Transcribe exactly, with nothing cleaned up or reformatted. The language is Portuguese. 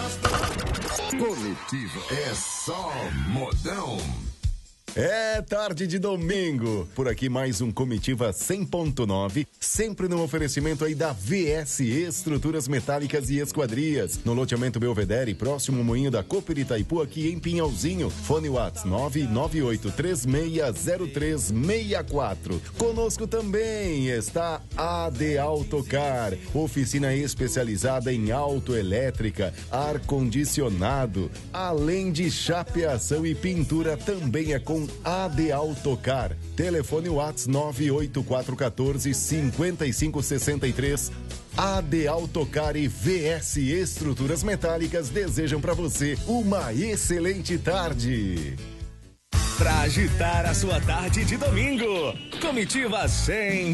Comitiva é só modão. É tarde de domingo. Por aqui mais um Comitiva cem ponto nove, sempre no oferecimento aí da V S Estruturas Metálicas e Esquadrias, no loteamento Belvedere, próximo ao Moinho da Cooper Itaipu, aqui em Pinhalzinho. Fone WhatsApp nove nove oito três seis zero três seis quatro. Conosco também está a de Autocar, oficina especializada em autoelétrica, ar-condicionado, além de chapeação e pintura, também é com A de Autocar. Telefone WhatsApp nove oito quatro um quatro cinco cinco seis três. A de Autocar e V S Estruturas Metálicas desejam para você uma excelente tarde. Pra agitar a sua tarde de domingo, Comitiva cem